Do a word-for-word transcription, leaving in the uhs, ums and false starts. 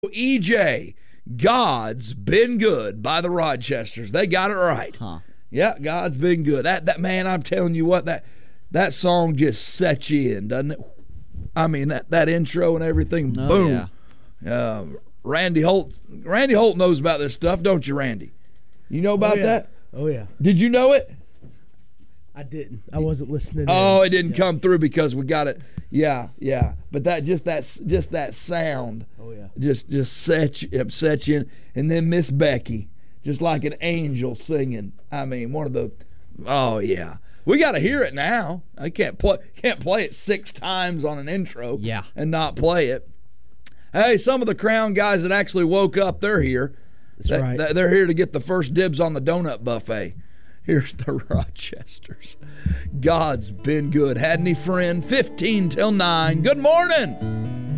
E J, God's Been Good by the Rochesters. They got it right. Huh. Yeah, God's been good. That that man, I'm telling you what, that that song just sets you in, doesn't it? I mean, that, that intro and everything, Oh, boom. yeah. Uh, Randy Holt, Randy Holt knows about this stuff, don't you, Randy? You know about oh, yeah. that? Oh, yeah. Did you know it? I didn't. I wasn't listening. Oh, in. it didn't yeah. come through because we got it. Yeah, yeah. But that just that just that sound. Oh yeah. Just just set you, upset you, and then Miss Becky, just like an angel singing. I mean, one of the. Oh yeah, we got to hear it now. I can't play can't play it six times on an intro. Yeah. And not play it. Hey, some of the Crown guys that actually woke up, they're here. That's They- right. they- They're here to get the first dibs on the donut buffet. Here's the Rochesters. God's been good. Had any friend? fifteen till nine. Good morning.